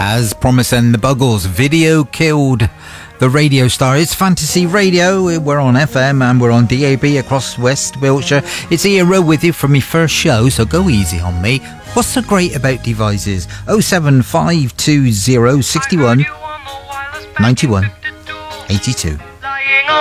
As promised, and the Buggles, Video Killed the Radio Star. It's Fantasy Radio. We're on FM and we're on DAB across West Wiltshire. It's Eero with you for my first show, so go easy on me. What's so great about devices? 07520 61 91 82.